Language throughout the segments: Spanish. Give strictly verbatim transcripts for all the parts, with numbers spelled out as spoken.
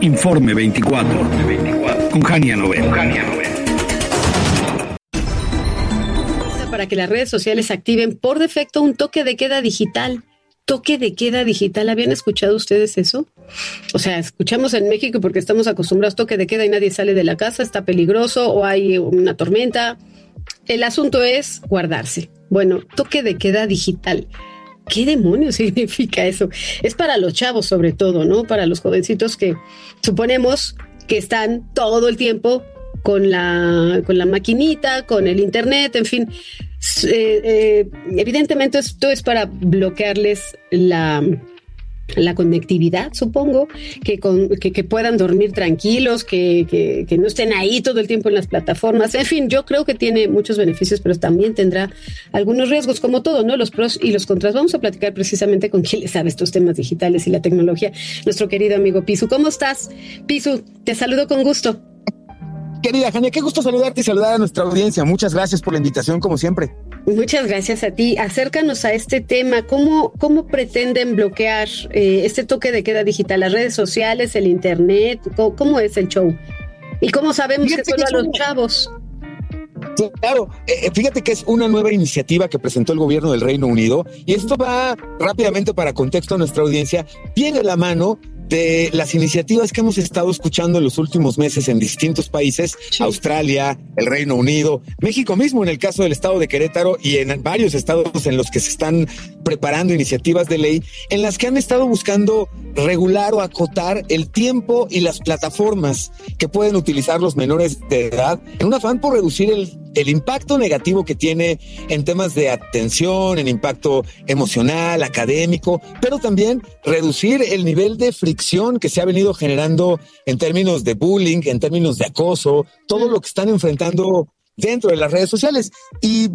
Informe veinticuatro, con Jania Novel. Para que las redes sociales activen por defecto un toque de queda digital. Toque de queda digital. ¿Habían escuchado ustedes eso? O sea, escuchamos en México porque estamos acostumbrados a toque de queda y nadie sale de la casa, está peligroso o hay una tormenta. El asunto es guardarse. Bueno, toque de queda digital. ¿Qué demonios significa eso? Es para los chavos sobre todo, ¿no? Para los jovencitos que suponemos que están todo el tiempo con la, con la maquinita, con el internet, en fin. Eh, eh, evidentemente esto es para bloquearles la, la conectividad, supongo, que, con, que, que puedan dormir tranquilos, que, que, que no estén ahí todo el tiempo en las plataformas. En fin, yo creo que tiene muchos beneficios, pero también tendrá algunos riesgos, como todo, ¿no? Los pros y los contras. Vamos a platicar precisamente con quien le sabe estos temas digitales y la tecnología, nuestro querido amigo Pisu. ¿Cómo estás, Pisu? Te saludo con gusto. Querida Jania, qué gusto saludarte y saludar a nuestra audiencia. Muchas gracias por la invitación, como siempre. Muchas gracias a ti. Acércanos a este tema. ¿Cómo, cómo pretenden bloquear eh, este toque de queda digital? ¿Las redes sociales, el internet? ¿Cómo, cómo es el show? ¿Y cómo sabemos fíjate que solo que a los una... chavos? Sí, claro, eh, fíjate que es una nueva iniciativa que presentó el gobierno del Reino Unido y esto va rápidamente para contexto a nuestra audiencia. Viene de la mano de las iniciativas que hemos estado escuchando en los últimos meses en distintos países, sí. Australia, el Reino Unido, México mismo en el caso del estado de Querétaro y en varios estados en los que se están preparando iniciativas de ley en las que han estado buscando regular o acotar el tiempo y las plataformas que pueden utilizar los menores de edad en un afán por reducir el, el impacto negativo que tiene en temas de atención, en impacto emocional, académico, pero también reducir el nivel de fricción que se ha venido generando en términos de bullying, en términos de acoso, todo lo que están enfrentando dentro de las redes sociales. Y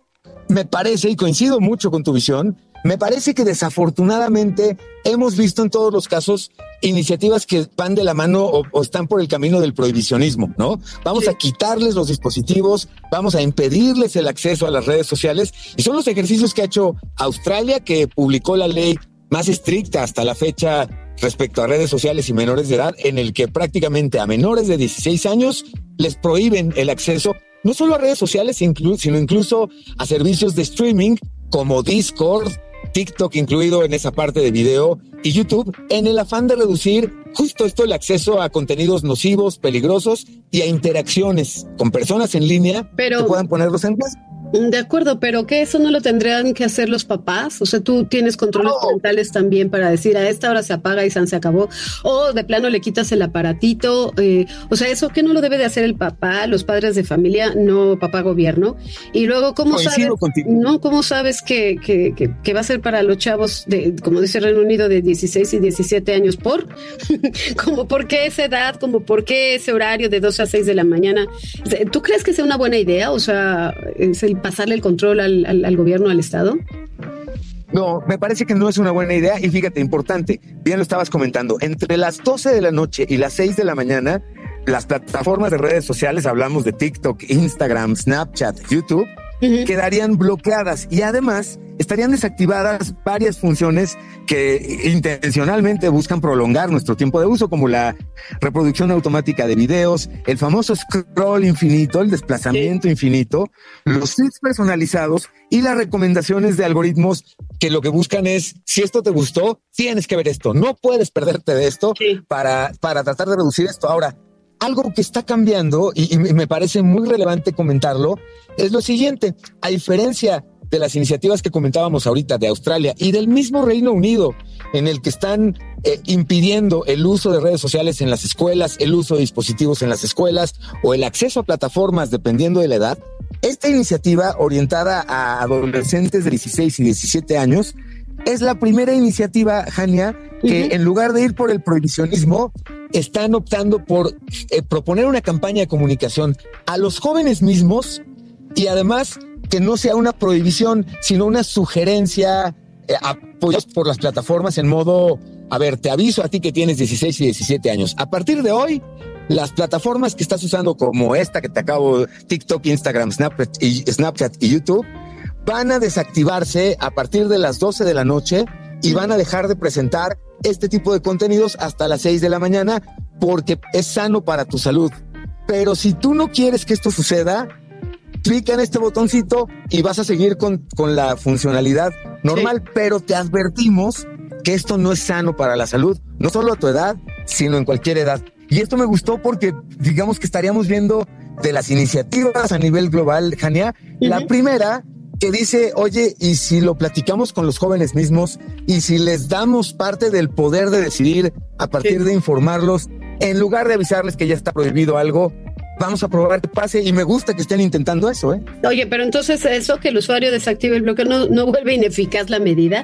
me parece, y coincido mucho con tu visión, me parece que desafortunadamente hemos visto en todos los casos iniciativas que van de la mano o, o están por el camino del prohibicionismo, ¿no? Vamos sí. a quitarles los dispositivos, vamos a impedirles el acceso a las redes sociales y son los ejercicios que ha hecho Australia, que publicó la ley más estricta hasta la fecha respecto a redes sociales y menores de edad, en el que prácticamente a menores de dieciséis años les prohíben el acceso no solo a redes sociales, inclu- sino incluso a servicios de streaming como Discord, TikTok incluido en esa parte de video y YouTube, en el afán de reducir justo esto, el acceso a contenidos nocivos, peligrosos y a interacciones con personas en línea Pero... que puedan ponerlos en riesgo. De acuerdo, pero ¿qué eso no lo tendrían que hacer los papás? O sea, tú tienes controles oh. parentales también para decir a esta hora se apaga y se acabó, o de plano le quitas el aparatito, eh, o sea, eso que no lo debe de hacer el papá, los padres de familia, no papá gobierno. Y luego, ¿cómo Coincido sabes? Contigo. No, ¿cómo sabes que, que, que, que va a ser para los chavos de, como dice Reino Unido, de dieciséis y diecisiete años? ¿Por? ¿Como por qué esa edad? ¿Como por qué ese horario de dos a seis de la mañana? ¿Tú crees que sea una buena idea? O sea, es el pasarle el control al, al, al gobierno, al Estado? No, me parece que no es una buena idea y fíjate, importante, bien lo estabas comentando, entre las doce de la noche y las seis de la mañana, las plataformas de redes sociales, hablamos de TikTok, Instagram, Snapchat, YouTube, uh-huh. quedarían bloqueadas y además estarían desactivadas varias funciones que intencionalmente buscan prolongar nuestro tiempo de uso, como la reproducción automática de videos, el famoso scroll infinito, el desplazamiento sí. infinito, los feeds personalizados y las recomendaciones de algoritmos que lo que buscan es, si esto te gustó, tienes que ver esto, no puedes perderte de esto sí. para, para tratar de reducir esto. Ahora, algo que está cambiando y, y me parece muy relevante comentarlo es lo siguiente, a diferencia de las iniciativas que comentábamos ahorita de Australia y del mismo Reino Unido, en el que están eh, impidiendo el uso de redes sociales en las escuelas, el uso de dispositivos en las escuelas o el acceso a plataformas dependiendo de la edad, esta iniciativa orientada a adolescentes de dieciséis y diecisiete años es la primera iniciativa, Jania, que uh-huh. en lugar de ir por el prohibicionismo, están optando por eh, proponer una campaña de comunicación a los jóvenes mismos y además que no sea una prohibición, sino una sugerencia, eh, apoyos por las plataformas en modo, a ver, te aviso a ti que tienes dieciséis y diecisiete años. A partir de hoy, las plataformas que estás usando como esta que te acabo, TikTok, Instagram, Snapchat y, Snapchat y YouTube, van a desactivarse a partir de las doce de la noche y van a dejar de presentar este tipo de contenidos hasta las seis de la mañana porque es sano para tu salud. Pero si tú no quieres que esto suceda, clica en este botoncito y vas a seguir con, con la funcionalidad normal, sí. Pero te advertimos que esto no es sano para la salud, no solo a tu edad, sino en cualquier edad. Y esto me gustó porque digamos que estaríamos viendo de las iniciativas a nivel global, Jania, uh-huh. La primera que dice, oye, y si lo platicamos con los jóvenes mismos y si les damos parte del poder de decidir a partir sí. de informarlos, en lugar de avisarles que ya está prohibido algo, vamos a probar que pase, y me gusta que estén intentando eso, ¿eh? Oye, pero entonces eso que el usuario desactive el bloqueo no, no vuelve ineficaz la medida.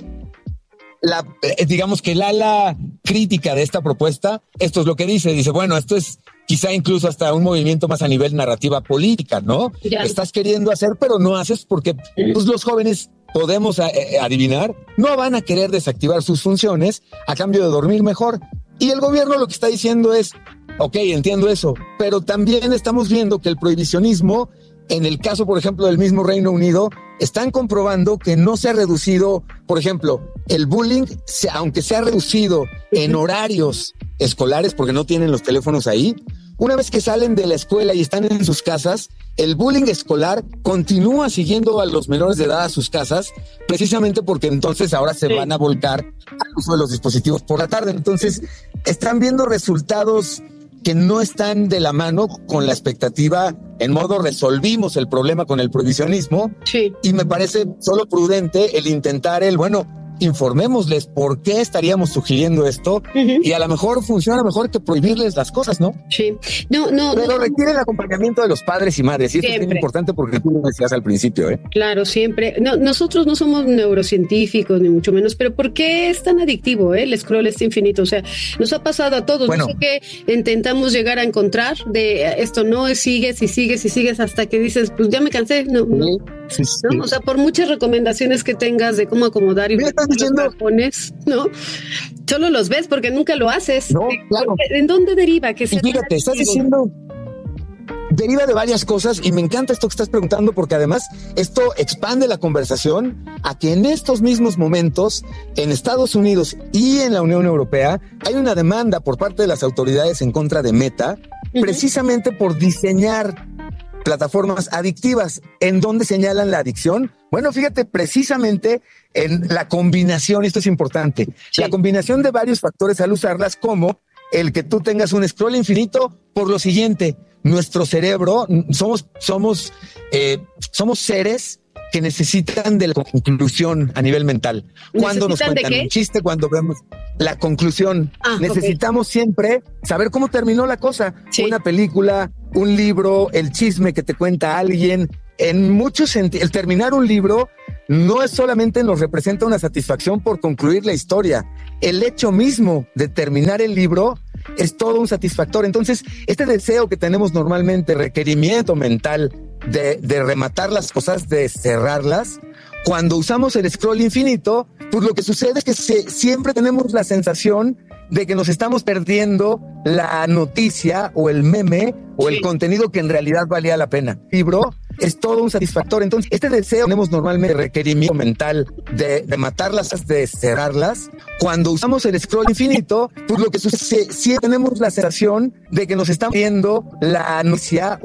La, eh, digamos que el ala crítica de esta propuesta, esto es lo que dice, dice, bueno, esto es quizá incluso hasta un movimiento más a nivel narrativa política, ¿no? Ya. Estás queriendo hacer, pero no haces porque pues, los jóvenes, podemos eh, adivinar, no van a querer desactivar sus funciones a cambio de dormir mejor. Y el gobierno lo que está diciendo es, ok, entiendo eso, pero también estamos viendo que el prohibicionismo, en el caso, por ejemplo, del mismo Reino Unido, están comprobando que no se ha reducido, por ejemplo, el bullying, aunque se ha reducido en horarios escolares, porque no tienen los teléfonos ahí, una vez que salen de la escuela y están en sus casas, el bullying escolar continúa siguiendo a los menores de edad a sus casas, precisamente porque entonces ahora se sí. van a volcar al uso de los dispositivos por la tarde. Entonces, están viendo resultados que no están de la mano con la expectativa, en modo resolvimos el problema con el prohibicionismo, sí. Y me parece solo prudente el intentar el, bueno, informémosles por qué estaríamos sugiriendo esto, uh-huh. Y a lo mejor funciona mejor que prohibirles las cosas, ¿no? Sí. No, no. Pero no, requiere el acompañamiento de los padres y madres, y esto siempre es bien importante porque tú lo decías al principio, ¿eh? Claro, siempre. No, nosotros no somos neurocientíficos, ni mucho menos, pero ¿por qué es tan adictivo, eh? El scroll es infinito, o sea, nos ha pasado a todos. Bueno, no sé qué intentamos llegar a encontrar de esto, no es sigues y sigues y sigues hasta que dices, pues ya me cansé, no, no. Sí, sí. ¿No? O sea, por muchas recomendaciones que tengas de cómo acomodar y los tapones, ¿no? Solo los ves porque nunca lo haces. No, claro. ¿En dónde deriva? Que y fíjate, estás diciendo, deriva de varias cosas, y me encanta esto que estás preguntando, porque además esto expande la conversación a que en estos mismos momentos, en Estados Unidos y en la Unión Europea, hay una demanda por parte de las autoridades en contra de Meta, uh-huh. precisamente por diseñar plataformas adictivas. ¿En dónde señalan la adicción? Bueno, fíjate, precisamente en la combinación, esto es importante, sí. La combinación de varios factores al usarlas, como el que tú tengas un scroll infinito, por lo siguiente, nuestro cerebro, somos, somos, eh, somos seres que necesitan de la conclusión a nivel mental. Cuando nos cuentan un chiste, cuando vemos la conclusión, ah, necesitamos okay. siempre saber cómo terminó la cosa. Sí. Una película, un libro, el chisme que te cuenta alguien. En muchos sentidos, el terminar un libro no es solamente nos representa una satisfacción por concluir la historia. El hecho mismo de terminar el libro es todo un satisfactor. Entonces, este deseo que tenemos normalmente, requerimiento mental de, de rematar las cosas, de cerrarlas, cuando usamos el scroll infinito, pues lo que sucede es que se, siempre tenemos la sensación de que nos estamos perdiendo la noticia o el meme o sí. el contenido que en realidad valía la pena. El libro es todo un satisfactor. Entonces, este deseo que tenemos normalmente, requerimiento mental de, de matarlas, de cerrarlas, cuando usamos el scroll infinito, pues lo que sucede, sí tenemos la sensación de que nos estamos viendo la noticia